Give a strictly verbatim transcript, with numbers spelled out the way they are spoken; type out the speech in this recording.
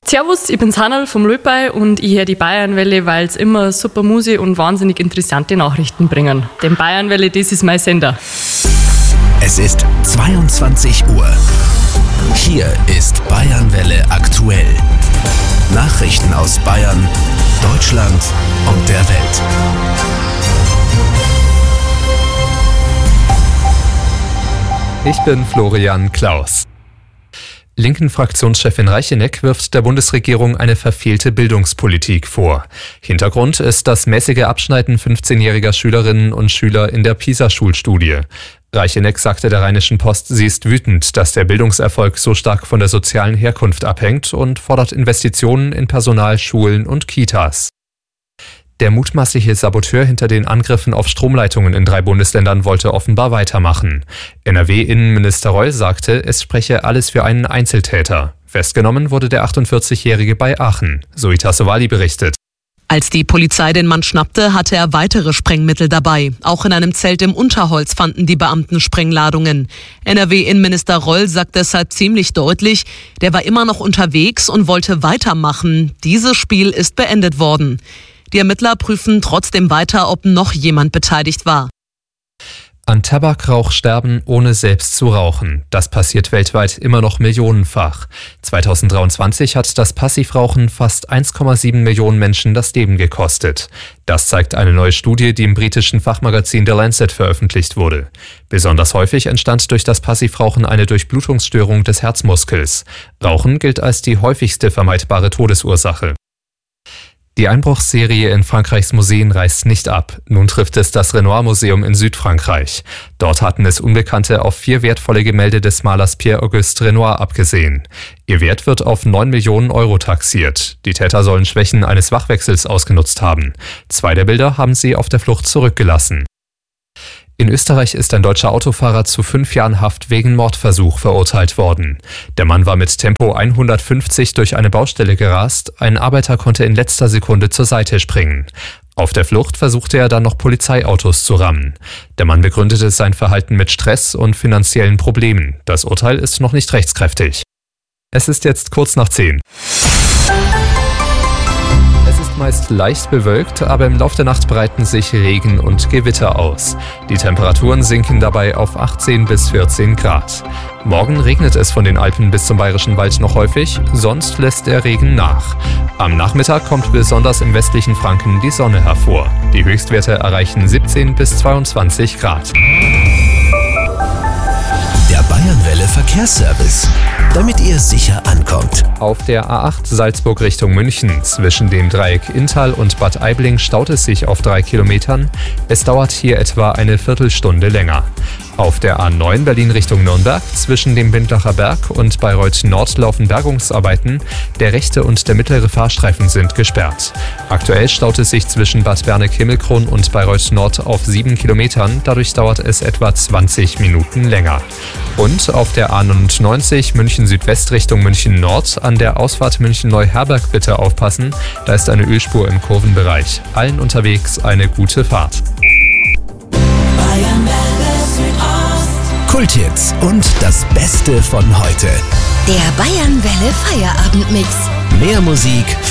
Servus, ich bin's Hannel vom Löbei und ich höre die Bayernwelle, weil es immer super Musik und wahnsinnig interessante Nachrichten bringen. Denn Bayernwelle, das ist mein Sender. Es ist zweiundzwanzig Uhr. Hier ist Bayernwelle aktuell. Nachrichten aus Bayern, Deutschland und der Welt. Ich bin Florian Klaus. Linken-Fraktionschefin Reicheneck wirft der Bundesregierung eine verfehlte Bildungspolitik vor. Hintergrund ist das mäßige Abschneiden fünfzehnjähriger Schülerinnen und Schüler in der PISA-Schulstudie. Reicheneck sagte der Rheinischen Post, sie ist wütend, dass der Bildungserfolg so stark von der sozialen Herkunft abhängt und fordert Investitionen in Personal, Schulen und Kitas. Der mutmaßliche Saboteur hinter den Angriffen auf Stromleitungen in drei Bundesländern wollte offenbar weitermachen. N R W-Innenminister Reul sagte, es spreche alles für einen Einzeltäter. Festgenommen wurde der achtundvierzigjährige bei Aachen. Zoe Tassovali berichtet. Als die Polizei den Mann schnappte, hatte er weitere Sprengmittel dabei. Auch in einem Zelt im Unterholz fanden die Beamten Sprengladungen. N R W-Innenminister Reul sagt deshalb ziemlich deutlich, der war immer noch unterwegs und wollte weitermachen. Dieses Spiel ist beendet worden. Die Ermittler prüfen trotzdem weiter, ob noch jemand beteiligt war. An Tabakrauch sterben, ohne selbst zu rauchen. Das passiert weltweit immer noch millionenfach. zweitausenddreiundzwanzig hat das Passivrauchen fast eins Komma sieben Millionen Menschen das Leben gekostet. Das zeigt eine neue Studie, die im britischen Fachmagazin The Lancet veröffentlicht wurde. Besonders häufig entstand durch das Passivrauchen eine Durchblutungsstörung des Herzmuskels. Rauchen gilt als die häufigste vermeidbare Todesursache. Die Einbruchsserie in Frankreichs Museen reißt nicht ab. Nun trifft es das Renoir-Museum in Südfrankreich. Dort hatten es Unbekannte auf vier wertvolle Gemälde des Malers Pierre-Auguste Renoir abgesehen. Ihr Wert wird auf neun Millionen Euro taxiert. Die Täter sollen Schwächen eines Wachwechsels ausgenutzt haben. Zwei der Bilder haben sie auf der Flucht zurückgelassen. In Österreich ist ein deutscher Autofahrer zu fünf Jahren Haft wegen Mordversuch verurteilt worden. Der Mann war mit Tempo hundertfünfzig durch eine Baustelle gerast. Ein Arbeiter konnte in letzter Sekunde zur Seite springen. Auf der Flucht versuchte er dann noch Polizeiautos zu rammen. Der Mann begründete sein Verhalten mit Stress und finanziellen Problemen. Das Urteil ist noch nicht rechtskräftig. Es ist jetzt kurz nach zehn. Es ist meist leicht bewölkt, aber im Laufe der Nacht breiten sich Regen und Gewitter aus. Die Temperaturen sinken dabei auf achtzehn bis vierzehn Grad. Morgen regnet es von den Alpen bis zum Bayerischen Wald noch häufig, sonst lässt der Regen nach. Am Nachmittag kommt besonders im westlichen Franken die Sonne hervor. Die Höchstwerte erreichen siebzehn bis zweiundzwanzig Grad. Der Bayernwelle Verkehrsservice, damit ihr sicher ankommt. Auf der A acht Salzburg Richtung München zwischen dem Dreieck Inntal und Bad Aibling staut es sich auf drei Kilometern. Es dauert hier etwa eine Viertelstunde länger. Auf der A neun Berlin Richtung Nürnberg zwischen dem Bindlacher Berg und Bayreuth Nord laufen Bergungsarbeiten. Der rechte und der mittlere Fahrstreifen sind gesperrt. Aktuell staut es sich zwischen Bad Berneck-Himmelkron und Bayreuth Nord auf sieben Kilometern. Dadurch dauert es etwa zwanzig Minuten länger. Und auf der A neunundneunzig München Südwest Richtung München Nord an der Ausfahrt München Neuherberg bitte aufpassen. Da ist eine Ölspur im Kurvenbereich. Allen unterwegs eine gute Fahrt. Kulthits und das Beste von heute. Der Bayernwelle Feierabendmix. Mehr Musik